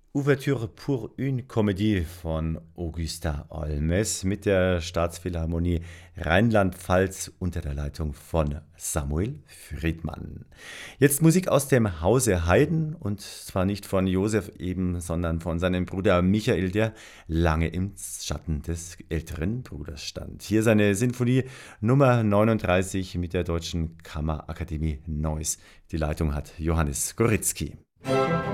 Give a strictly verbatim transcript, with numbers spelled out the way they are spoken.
Ouverture pour une Comédie von Augusta Olmes mit der Staatsphilharmonie Rheinland-Pfalz unter der Leitung von Samuel Friedmann. Jetzt Musik aus dem Hause Haydn und zwar nicht von Josef eben, sondern von seinem Bruder Michael, der lange im Schatten des älteren Bruders stand. Hier seine Sinfonie Nummer neununddreißig mit der Deutschen Kammerakademie Neuss. Die Leitung hat Johannes Goritzky.